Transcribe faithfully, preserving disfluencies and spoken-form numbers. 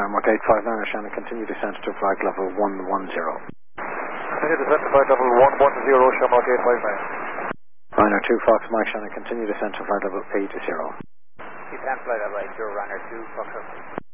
Mark eight five nine, Shannon, continue descent to flight level one one zero. Continue descent to flight level one one zero, Shamrock eight five nine. Runner two Fox Mike, Shannon, continue descent to flight level eight zero. Descent flight level eight zero, runner two Fox.